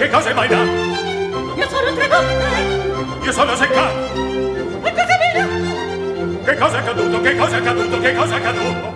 Che cosa è mai dato? Io sono Tremonte. Io sono seccato. E cosa mia? Che cosa è accaduto? Che cosa è accaduto? Che cosa è accaduto?